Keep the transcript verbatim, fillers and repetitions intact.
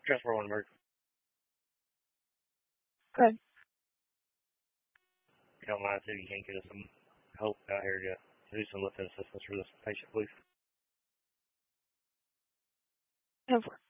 Transfer one word. Good. If you don't mind, see if you can't get us some help out here to do some lifting assistance for this patient, please. Over.